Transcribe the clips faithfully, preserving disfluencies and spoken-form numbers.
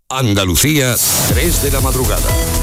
Andalucía, tres de la madrugada.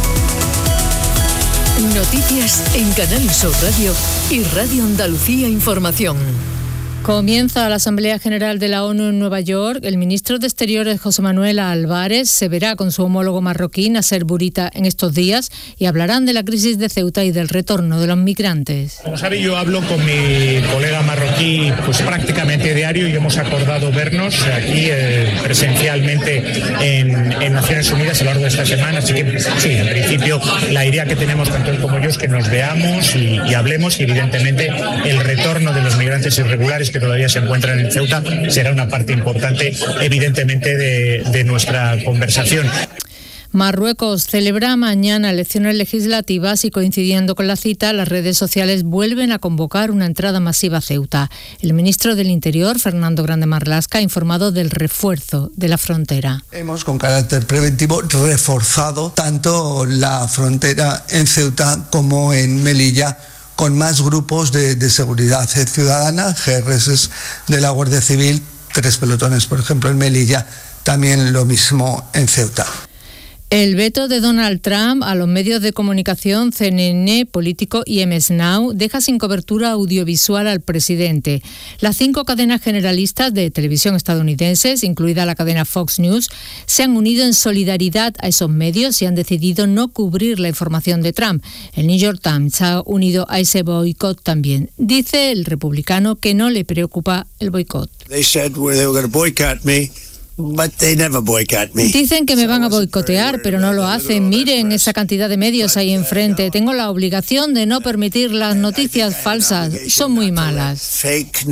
Noticias en Canal Sur Radio y Radio Andalucía Información. Comienza la Asamblea General de la ONU en Nueva York. El ministro de Exteriores, José Manuel Álvarez, se verá con su homólogo marroquí, Nasser Bourita, en estos días y hablarán de la crisis de Ceuta y del retorno de los migrantes. Como sabe, yo hablo con mi colega marroquí pues prácticamente diario y hemos acordado vernos aquí eh, presencialmente en, en Naciones Unidas a lo largo de esta semana. Así que sí, en principio la idea que tenemos tanto él como yo es que nos veamos y, y hablemos, y evidentemente el retorno de los migrantes irregulares que todavía se encuentran en Ceuta será una parte importante, evidentemente, de, de nuestra conversación. Marruecos celebra mañana elecciones legislativas y, coincidiendo con la cita, las redes sociales vuelven a convocar una entrada masiva a Ceuta. El ministro del Interior, Fernando Grande Marlaska, ha informado del refuerzo de la frontera. Hemos, con carácter preventivo, reforzado tanto la frontera en Ceuta como en Melilla, con más grupos de, de seguridad ciudadana, G R S de la Guardia Civil, tres pelotones, por ejemplo, en Melilla, también lo mismo en Ceuta. El veto de Donald Trump a los medios de comunicación C N N, Político y M S Now deja sin cobertura audiovisual al presidente. Las cinco cadenas generalistas de televisión estadounidenses, incluida la cadena Fox News, se han unido en solidaridad a esos medios y han decidido no cubrir la información de Trump. El New York Times se ha unido a ese boicot también. Dice el republicano que no le preocupa el boicot. They said they were going to boycott me. But they never boycott me. Dicen que me van a boicotear, pero no lo hacen. Miren esa cantidad de medios ahí enfrente. Tengo la obligación de no permitir las noticias falsas. Son muy malas.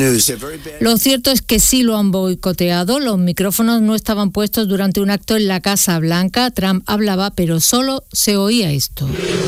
Lo cierto es que sí lo han boicoteado. Los micrófonos no estaban puestos durante un acto en la Casa Blanca. Trump hablaba, pero solo se oía esto.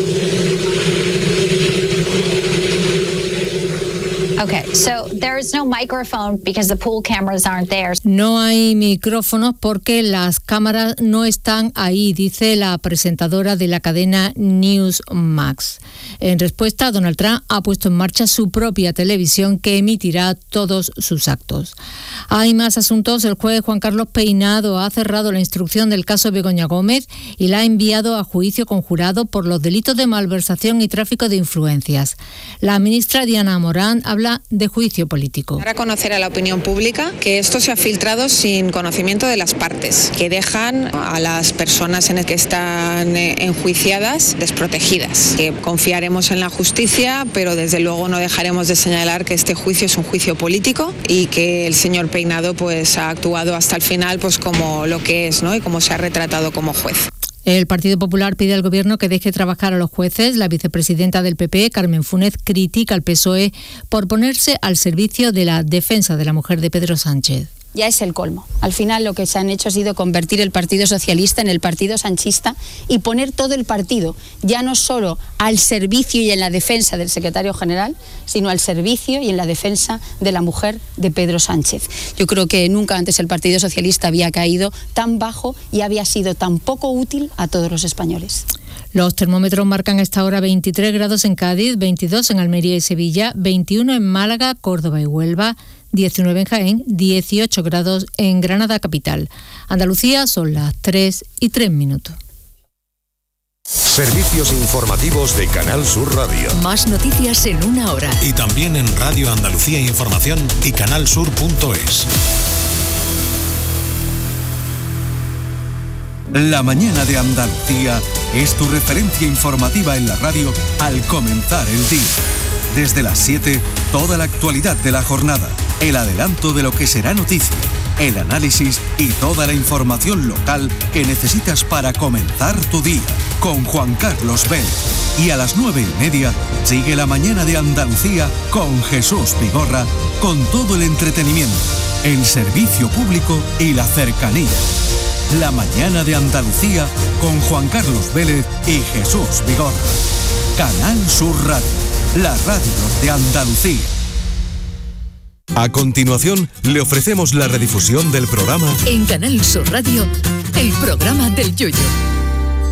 Okay, so there's no microphone because the pool cameras aren't there. No hay micrófonos porque las cámaras no están ahí, dice la presentadora de la cadena Newsmax. En respuesta, Donald Trump ha puesto en marcha su propia televisión que emitirá todos sus actos. Hay más asuntos. El juez Juan Carlos Peinado ha cerrado la instrucción del caso Begoña Gómez y la ha enviado a juicio conjurado por los delitos de malversación y tráfico de influencias. La ministra Diana Morán habla de juicio político. Para conocer a la opinión pública que esto se ha filtrado sin conocimiento de las partes, que dejan a las personas en el que están enjuiciadas desprotegidas. Que confiaremos en la justicia, pero desde luego no dejaremos de señalar que este juicio es un juicio político y que el señor Peinado pues ha actuado hasta el final pues como lo que es, ¿no? Y como se ha retratado como juez. El Partido Popular pide al Gobierno que deje trabajar a los jueces. La vicepresidenta del P P, Carmen Funes, critica al P S O E por ponerse al servicio de la defensa de la mujer de Pedro Sánchez. Ya es el colmo. Al final lo que se han hecho ha sido convertir el Partido Socialista en el Partido Sanchista y poner todo el partido, ya no solo al servicio y en la defensa del secretario general, sino al servicio y en la defensa de la mujer de Pedro Sánchez. Yo creo que nunca antes el Partido Socialista había caído tan bajo y había sido tan poco útil a todos los españoles. Los termómetros marcan a esta hora veintitrés grados en Cádiz, veintidós en Almería y Sevilla, veintiuno en Málaga, Córdoba y Huelva, diecinueve en Jaén, dieciocho grados en Granada capital. Andalucía son las tres y tres minutos. Servicios informativos de Canal Sur Radio. Más noticias en una hora. Y también en Radio Andalucía Información y canalsur punto es. La mañana de Andalucía es tu referencia informativa en la radio al comenzar el día. Desde las siete, toda la actualidad de la jornada, el adelanto de lo que será noticia, el análisis y toda la información local que necesitas para comenzar tu día, con Juan Carlos Vélez. Y a las nueve y media, sigue la mañana de Andalucía con Jesús Vigorra, con todo el entretenimiento, el servicio público y la cercanía. La mañana de Andalucía con Juan Carlos Vélez y Jesús Vigorra. Canal Sur Radio, la radio de Andalucía. A continuación, le ofrecemos la redifusión del programa En Canal Sur Radio, el programa del Yoyo.